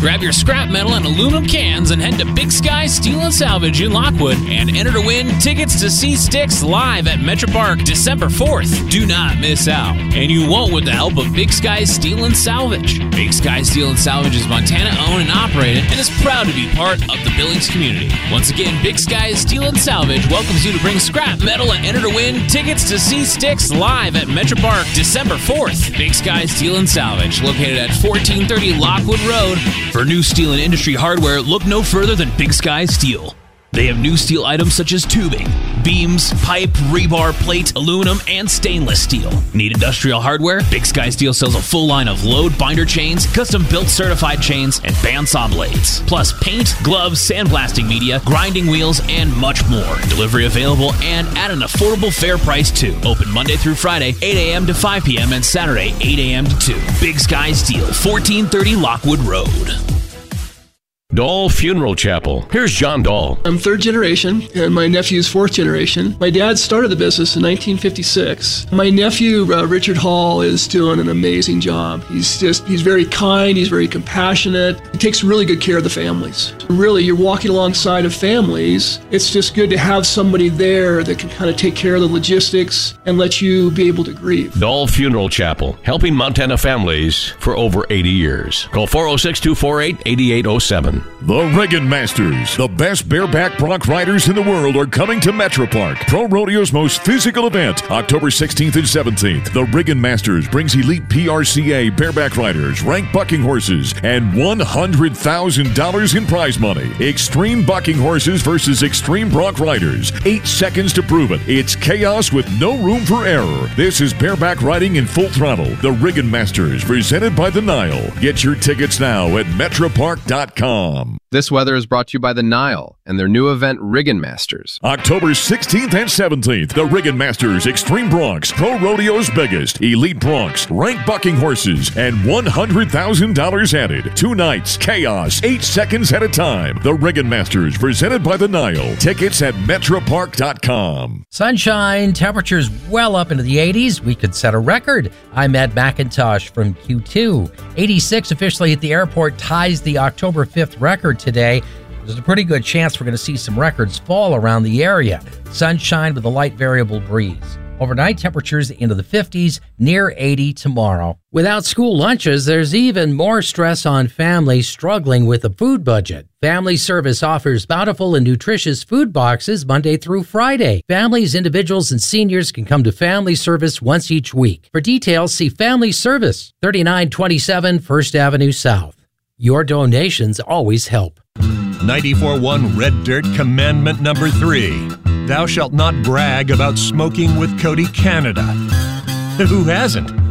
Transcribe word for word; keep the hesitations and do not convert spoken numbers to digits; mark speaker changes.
Speaker 1: Grab your scrap metal and aluminum cans and head to Big Sky Steel and Salvage in Lockwood and enter to win tickets to see Styx live at Metro Park December fourth. Do not miss out. And you won't with the help of Big Sky Steel and Salvage. Big Sky Steel and Salvage is Montana owned and operated and is proud to be part of the Billings community. Once again, Big Sky Steel and Salvage welcomes you to bring scrap metal and enter to win tickets to see Styx live at Metro Park December fourth. Big Sky Steel and Salvage, located at fourteen thirty Lockwood Road. For new steel and industry hardware, look no further than Big Sky Steel. They have new steel items such as tubing, beams, pipe, rebar, plate, aluminum, and stainless steel. Need industrial hardware? Big Sky Steel sells a full line of load binder chains, custom-built certified chains, and bandsaw blades. Plus paint, gloves, sandblasting media, grinding wheels, and much more. Delivery available and at an affordable fair price too. Open Monday through Friday, eight a.m. to five p.m. and Saturday, eight a.m. to two. Big Sky Steel, fourteen thirty Lockwood Road.
Speaker 2: Dahl Funeral Chapel. Here's John Dahl.
Speaker 3: I'm third generation, and my nephew's fourth generation. My dad started the business in nineteen fifty-six. My nephew, uh, Richard Hall, is doing an amazing job. He's just, he's very kind, he's very compassionate. He takes really good care of the families. Really, you're walking alongside of families. It's just good to have somebody there that can kind of take care of the logistics and let you be able to grieve.
Speaker 2: Dahl Funeral Chapel, helping Montana families for over eighty years. Call four oh six, two four eight, eight eight oh seven.
Speaker 4: The Riggin Masters, the best bareback bronc riders in the world, are coming to Metro Park. Pro Rodeo's most physical event, October sixteenth and seventeenth. The Riggin Masters brings elite P R C A bareback riders, ranked bucking horses, and one hundred thousand dollars in prize money. Extreme bucking horses versus extreme bronc riders. Eight seconds to prove it. It's chaos with no room for error. This is bareback riding in full throttle. The Riggin Masters, presented by the Nile. Get your tickets now at metro park dot com.
Speaker 5: This weather is brought to you by the Nile and their new event, Riggin Masters.
Speaker 4: October sixteenth and seventeenth, the Riggin Masters Extreme Broncs, Pro Rodeo's biggest, elite broncs, ranked bucking horses, and one hundred thousand dollars added. Two nights, chaos, eight seconds at a time. The Riggin Masters, presented by the Nile. Tickets at metro park dot com.
Speaker 6: Sunshine, temperatures well up into the eighties. We could set a record. I'm Ed McIntosh from Q two. eighty-six officially at the airport ties the October fifth record today. There's a pretty good chance we're going to see some records fall around the area. Sunshine with a light variable breeze. Overnight temperatures into the fifties, near eighty tomorrow. Without school lunches, there's even more stress on families struggling with a food budget. Family Service offers bountiful and nutritious food boxes Monday through Friday. Families, individuals, and seniors can come to Family Service once each week. For details, see Family Service, thirty-nine twenty-seven First Avenue South. Your donations always help.
Speaker 7: ninety-four point one Red Dirt Commandment number three. Thou shalt not brag about smoking with Cody Canada. Who hasn't?